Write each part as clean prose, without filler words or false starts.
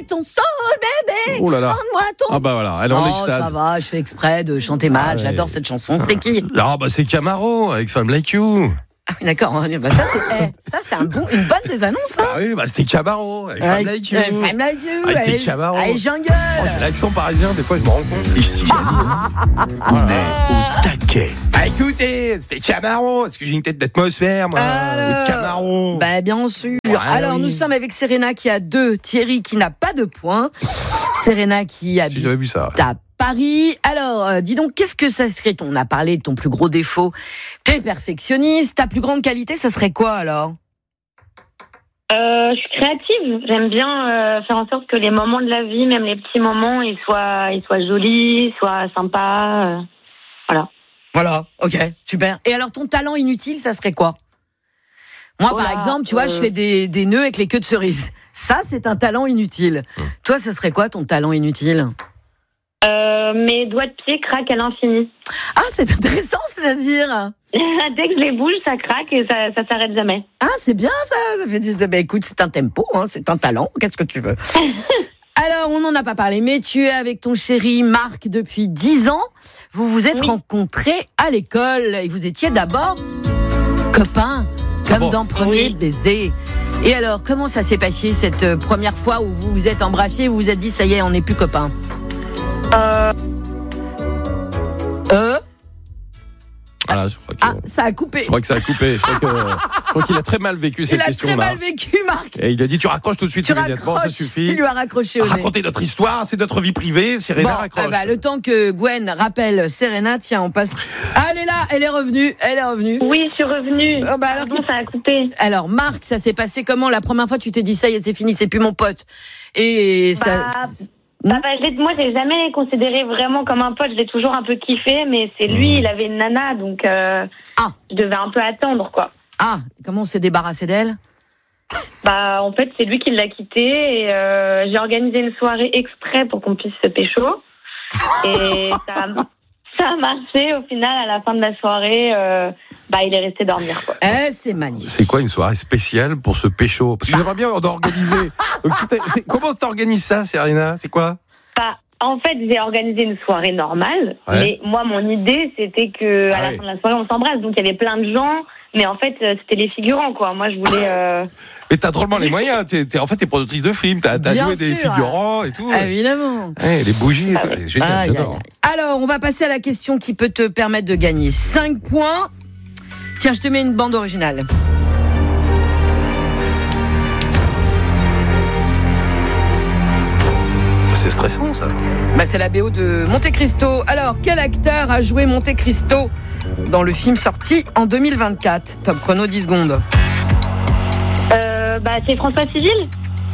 ton soul, bébé. Oh là là. Rends-moi ton. Ah bah voilà, elle est en Oh, extase. ça va, je fais exprès de chanter mal. ouais. J'adore cette chanson. C'était qui? Ah bah c'est Camaro avec Femme Like You. Ah oui, d'accord. Bah, ça, c'est une bonne des annonces. Hein. Ah oui, bah c'était Camaro avec Femme Like You. Femme Like You. Ah, c'était Camaro. Allez, jungle. L'accent parisien, des fois je me rends compte. Ici, on est au taquet. Bah écoutez, c'était Camaro. Est-ce que j'ai une tête d'atmosphère, moi? Le Camaro. Bah bien sûr. Ouais, Alors oui. nous sommes avec Serena qui a 2, Thierry qui n'a pas de points. Serena qui habite J'avais vu ça. à Paris. Alors, dis donc, qu'est-ce que ça serait? On a parlé de ton plus gros défaut. T'es perfectionniste. Ta plus grande qualité, ça serait quoi alors? Je suis créative. J'aime bien faire en sorte que les moments de la vie, même les petits moments, ils soient jolis, soient sympas. Voilà, ok, super. Et alors, ton talent inutile, ça serait quoi? Moi, par exemple, tu vois, je fais des nœuds avec les queues de cerises. Ça, c'est un talent inutile. Toi, ça serait quoi ton talent inutile? Mes doigts de pied craquent à l'infini. Ah, c'est intéressant, c'est-à-dire? Dès que je les bouge, ça craque et ça s'arrête jamais. Ah, c'est bien ça fait du... Bah, écoute, c'est un tempo, hein, c'est un talent, qu'est-ce que tu veux? Alors, on n'en a pas parlé, mais tu es avec ton chéri Marc depuis 10 ans. Vous vous êtes rencontrés à l'école et vous étiez d'abord copains, comme dans Premier Baiser. Et alors, comment ça s'est passé cette première fois où vous vous êtes embrassés, vous vous êtes dit, ça y est, on n'est plus copains? Voilà, je crois que... ça a coupé. Je crois que ça a coupé. Je crois qu'il a très mal vécu cette question-là. Il a très mal vécu, Marc. Et il a dit, tu raccroches tout de suite immédiatement, ça suffit. Il lui a raccroché au nez. Raconter notre histoire, c'est notre vie privée. Serena raccroche. Le temps que Gwen rappelle Serena, tiens, on passe. Ah, elle est là, elle est revenue. Oui, je suis revenue. Alors, Pardon, ça a coupé. Alors, Marc, ça s'est passé comment? La première fois, tu t'es dit, ça y est, c'est fini, c'est plus mon pote. Et ça... Moi, j'ai jamais considéré vraiment comme un pote. Je l'ai toujours un peu kiffé, mais c'est lui, il avait une nana, donc je devais un peu attendre, quoi. Ah, comment on s'est débarrassé d'elle? En fait, c'est lui qui l'a quittée et j'ai organisé une soirée exprès pour qu'on puisse se pécho. Et ça a marché. Au final, à la fin de la soirée, il est resté dormir, quoi. C'est magnifique. C'est quoi une soirée spéciale pour ce pécho? Parce que j'aimerais bien organiser. Donc, comment t'organises ça, Serena? C'est quoi? En fait, j'ai organisé une soirée normale, mais moi, mon idée, c'était que à la fin de la soirée, on s'embrasse. Donc, il y avait plein de gens, mais en fait, c'était les figurants, quoi. Moi, je voulais... Mais t'as drôlement les moyens. T'es productrice de films, t'as joué des figurants et tout. Évidemment. Les bougies, génial, j'adore. Alors, on va passer à la question qui peut te permettre de gagner 5 points. Tiens, je te mets une bande originale. C'est stressant, ça. C'est la BO de Monte Cristo. Alors, quel acteur a joué Monte Cristo dans le film sorti en 2024? Top chrono, 10 secondes. C'est François Civil.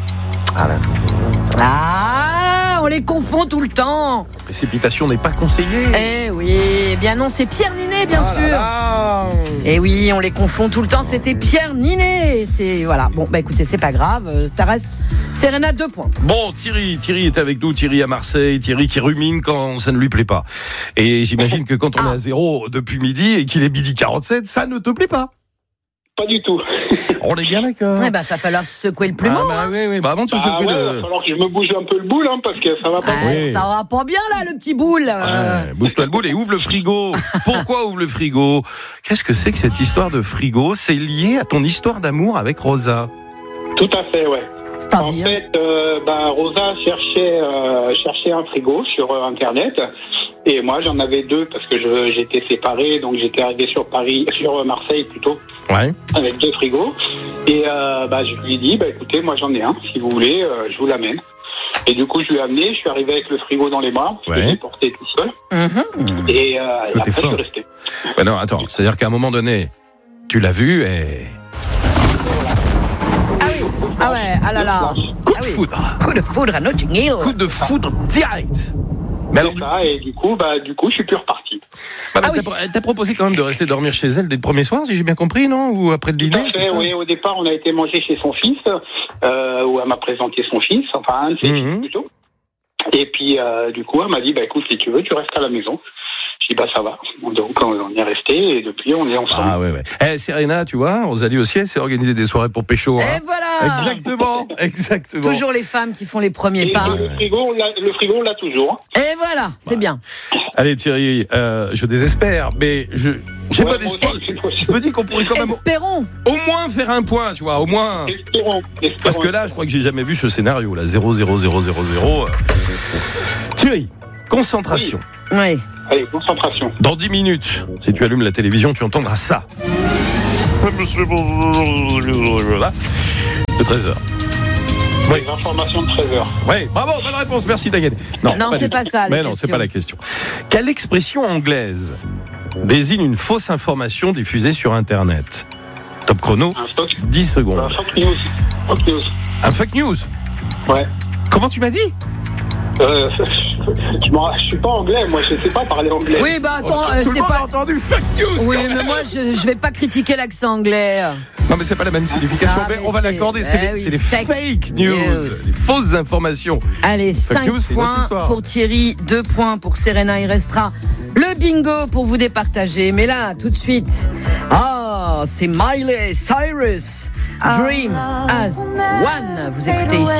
On les confond tout le temps. Précipitation n'est pas conseillée. Eh bien non, c'est Pierre Ninet, bien sûr. Eh oui, on les confond tout le temps, c'était Pierre Ninet. Écoutez, c'est pas grave, ça reste Serena 2 points. Bon, Thierry est avec nous, Thierry à Marseille, Thierry qui rumine quand ça ne lui plaît pas. Et j'imagine que quand on est à 0 depuis midi et qu'il est midi 47, ça ne te plaît pas. Pas du tout. On est bien d'accord. Va falloir secouer le plumeau. Oui. Avant de se secouer il va falloir que je me bouge un peu le boule, parce que ça va pas bien. Ça va pas bien là, le petit boule. Bouge-toi le boule et ouvre le frigo. Pourquoi ouvre le frigo? Qu'est-ce que c'est que cette histoire de frigo? C'est lié à ton histoire d'amour avec Rosa. Tout à fait, ouais. C'est-à-dire? En fait, Rosa cherchait un frigo sur Internet. Et moi, j'en avais 2 parce que j'étais séparé, donc j'étais arrivé sur Marseille plutôt, avec 2 frigos. Et je lui ai dit, écoutez, moi j'en ai un, si vous voulez, je vous l'amène. Et du coup, je lui ai amené, je suis arrivé avec le frigo dans les bras, parce que j'ai porté tout seul. Et après, je suis resté. Non, attends, c'est-à-dire qu'à un moment donné, tu l'as vu et... Coup de foudre. Coup de foudre à Notting Hill. Coup de foudre direct. Et du coup, je suis plus reparti. Elle t'a proposé quand même de rester dormir chez elle dès le premier soir, si j'ai bien compris, non? Ou après le dîner? Oui, au départ, on a été manger chez son fils, où elle m'a présenté son fils, enfin un de ses fils plutôt. Et puis, du coup, elle m'a dit, écoute, si tu veux, tu restes à la maison. puis ça va. Donc on y est resté et depuis on est ensemble. Ah ouais. Serena, tu vois, Rosalie aussi, elle s'est organisée des soirées pour pécho. Et voilà. Exactement. Toujours les femmes qui font les premiers pas. Et le frigo, on l'a toujours. Et voilà, c'est bien. Allez Thierry, je désespère, mais j'ai pas d'espoir. Je me dis qu'on pourrait quand même au moins faire un point, tu vois, au moins. Espérons. Parce que là, je crois que j'ai jamais vu ce scénario, là, 0-0-0-0-0. Thierry, concentration. Oui. Allez, concentration. Dans 10 minutes, si tu allumes la télévision, tu entendras ça. De 13h. Oui. Les informations de 13h. Oui, bravo, bonne réponse, merci Daniel. Non, c'est pas ça. Mais non, c'est pas la question. Quelle expression anglaise désigne une fausse information diffusée sur Internet? Top chrono, 10 secondes. Un fake news. Un fake news? Ouais. Comment tu m'as dit? Je suis pas anglais, moi je sais pas parler anglais. Oui, attends, tout le monde a entendu fake news. Oui, mais moi je vais pas critiquer l'accent anglais. Non, mais c'est pas la même signification. Mais on va l'accorder, c'est les fake news, les fausses informations. Allez, 5 points pour Thierry, 2 points pour Serena. Il restera le bingo pour vous départager. Mais là, tout de suite, c'est Miley Cyrus, Dream as One. Vous écoutez ici